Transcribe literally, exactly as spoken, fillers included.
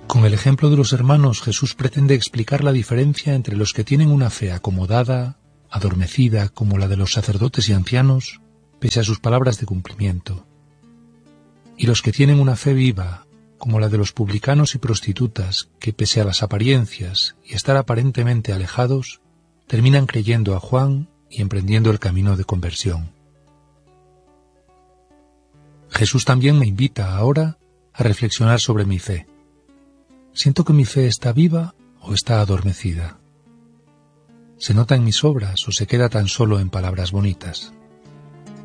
Con el ejemplo de los hermanos, Jesús pretende explicar la diferencia entre los que tienen una fe acomodada, adormecida, como la de los sacerdotes y ancianos, pese a sus palabras de cumplimiento, y los que tienen una fe viva, como la de los publicanos y prostitutas, que pese a las apariencias y estar aparentemente alejados, terminan creyendo a Juan y emprendiendo el camino de conversión. Jesús también me invita ahora a reflexionar sobre mi fe. ¿Siento que mi fe está viva o está adormecida? ¿Se nota en mis obras o se queda tan solo en palabras bonitas?